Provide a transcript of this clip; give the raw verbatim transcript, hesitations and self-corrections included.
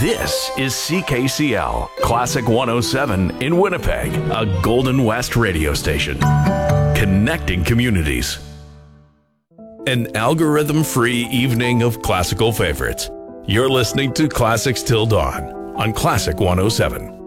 This is C K C L, Classic one oh seven in Winnipeg, a Golden West radio station. Connecting communities. An algorithm-free evening of classical favorites. You're listening to Classics Till Dawn on Classic one oh seven.